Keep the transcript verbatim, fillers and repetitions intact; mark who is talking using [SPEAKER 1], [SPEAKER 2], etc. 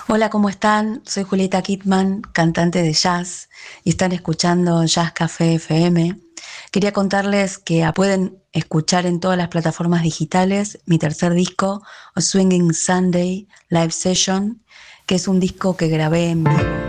[SPEAKER 1] Hola, ¿cómo están? Soy Julieta Kittman, cantante de jazz, y están escuchando Jazz Café F M. Quería contarles que ah, pueden escuchar en todas las plataformas digitales mi tercer disco, A Swinging Sunday Live Session, que es un disco que grabé en vivo.